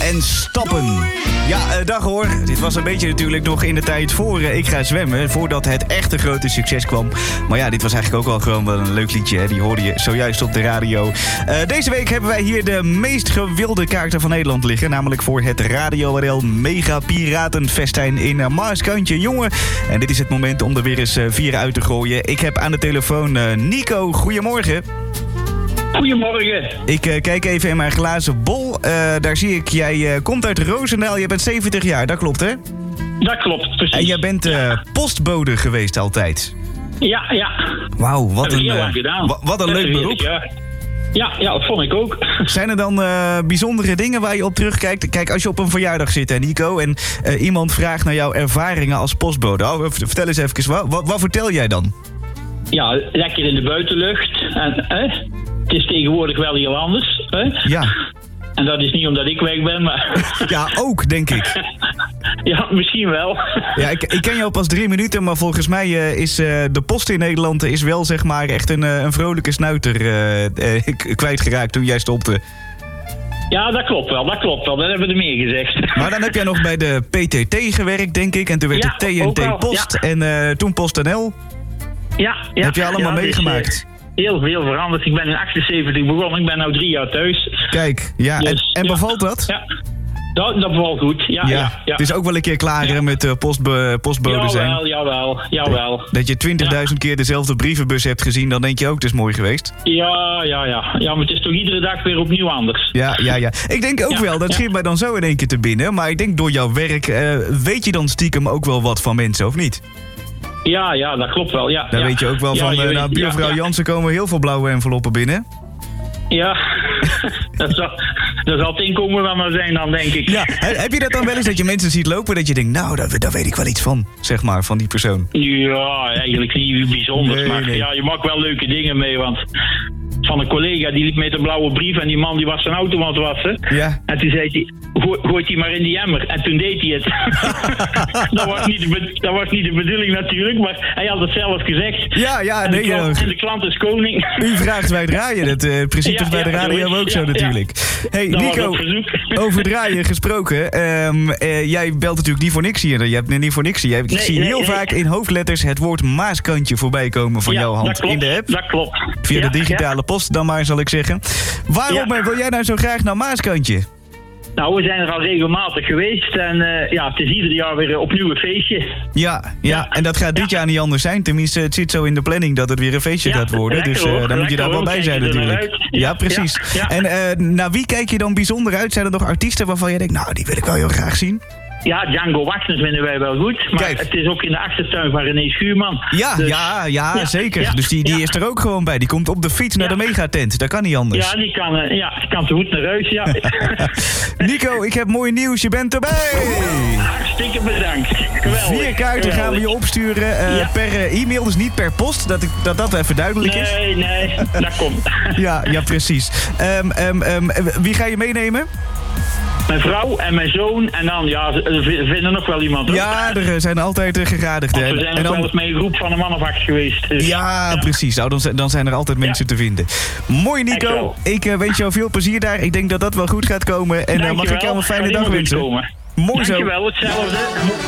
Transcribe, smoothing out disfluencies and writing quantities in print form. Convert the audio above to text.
en stappen. Ja, dag hoor. Dit was een beetje natuurlijk nog in de tijd voor Ik Ga Zwemmen. Voordat het echte grote succes kwam. Maar ja, dit was eigenlijk ook al gewoon wel een leuk liedje. Hè? Die hoorde je zojuist op de radio. Deze week hebben wij hier de meest gewilde kaarten van Nederland liggen. Namelijk voor het Radio RL Mega Piratenfestijn in Maaskantje. Jongen, en dit is het moment om er weer eens 4 uit te gooien. Ik heb aan de telefoon Nico. Goedemorgen. Goedemorgen. Ik kijk even in mijn glazen bol. Daar zie ik, jij komt uit Roosendaal. Je bent 70 jaar, dat klopt hè? Dat klopt, precies. En jij bent postbode geweest altijd. Ja. Wauw, wat heel lang gedaan. Wat een leuk beroep. Ja, dat vond ik ook. Zijn er dan bijzondere dingen waar je op terugkijkt? Kijk, als je op een verjaardag zit, hè, Nico, en iemand vraagt naar jouw ervaringen als postbode. Vertel eens even, wat vertel jij dan? Ja, lekker in de buitenlucht. En, het is tegenwoordig wel heel anders. Ja. En dat is niet omdat ik weg ben, maar... Ja, ook, denk ik. Ja, misschien wel. Ja, ik ken jou pas 3 minuten, maar volgens mij is de post in Nederland is wel zeg maar echt een vrolijke snuiter kwijtgeraakt toen jij stopte. Ja, dat klopt wel. Dat hebben we er meer gezegd. Maar dan heb jij nog bij de PTT gewerkt, denk ik. En toen werd het TNT Post en toen PostNL. Ja. Heb je allemaal meegemaakt? Heel veel veranderd. Ik ben in 78 begonnen. Ik ben nu 3 jaar thuis. Kijk, ja. Dus, en bevalt dat? Ja. Dat bevalt goed. Ja. Het is ook wel een keer klaar met postbode zijn. Jawel. Dat je 20.000 keer dezelfde brievenbus hebt gezien, dan denk je ook, het is mooi geweest. Ja. Ja, maar het is toch iedere dag weer opnieuw anders. Ja. Ik denk ook wel, dat schiet mij dan zo in één keer te binnen. Maar ik denk door jouw werk weet je dan stiekem ook wel wat van mensen, of niet? Ja, dat klopt wel. Ja, Daar weet je ook wel van, buurvrouw Jansen komen heel veel blauwe enveloppen binnen. Ja, dat zal het inkomen wel maar zijn dan, denk ik. Ja, heb je dat dan wel eens dat je mensen ziet lopen dat je denkt, nou, daar weet ik wel iets van, zeg maar, van die persoon? Ja, eigenlijk niet bijzonders, maar nee. ja, je maakt wel leuke dingen mee, want van een collega die liep met een blauwe brief en die man die was zijn auto aan het wassen. Ja. En toen zei hij, gooit hij maar in die emmer. En toen deed hij het. dat was niet de bedoeling natuurlijk, maar hij had het zelf gezegd. Ja, en de klant is koning. U vraagt, wij draaien. Het principe is bij de radio ook zo natuurlijk. Hey Nico, over draaien gesproken. Jij belt natuurlijk niet voor niks hier. Je hebt niet voor niks hier. Ik zie heel vaak in hoofdletters het woord Maaskantje voorbij komen van jouw hand in de app. Dat klopt. Via de digitale post dan maar, zal ik zeggen. Waarom wil jij nou zo graag naar Maaskantje? Nou, we zijn er al regelmatig geweest en het is ieder jaar weer opnieuw een feestje. Ja, en dat gaat dit jaar niet anders zijn. Tenminste, het zit zo in de planning dat het weer een feestje gaat worden. Dus dan moet je daar wel bij zijn natuurlijk. Ja, precies. Ja. En naar wie kijk je dan bijzonder uit? Zijn er nog artiesten waarvan je denkt, nou, die wil ik wel heel graag zien? Ja, Django Wagners vinden wij wel goed. Maar kijk, het is ook in de achtertuin van René Schuurman. Ja, zeker. Ja. Dus die is er ook gewoon bij. Die komt op de fiets naar de megatent. Dat kan niet anders. Ja, die kan zo goed naar huis, ja. Nico, ik heb mooi nieuws. Je bent erbij! Hartstikke bedankt. Geweldig. 4 kaarten gaan we je opsturen per e-mail. Dus niet per post. Dat even duidelijk is. Nee, dat komt. Ja, precies. Wie ga je meenemen? Mijn vrouw en mijn zoon. En dan, we vinden nog wel iemand. Hoor. Ja, er zijn altijd gegadigden. We zijn nog wel eens met een groep van een man of 8 geweest. Dus. Ja, precies. Dan zijn er altijd mensen te vinden. Mooi, Nico. Ik wens jou veel plezier daar. Ik denk dat dat wel goed gaat komen. En mag ik jou een fijne dag wensen. Mooi zo. Dankjewel, hetzelfde.